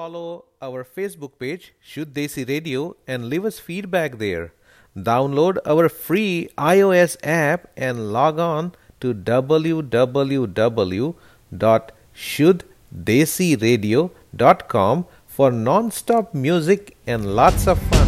follow our Facebook page, Shuddh Desi Radio, and leave us feedback there. Download our free iOS app and log on to www.shuddhadesiradio.com for non-stop music and lots of fun.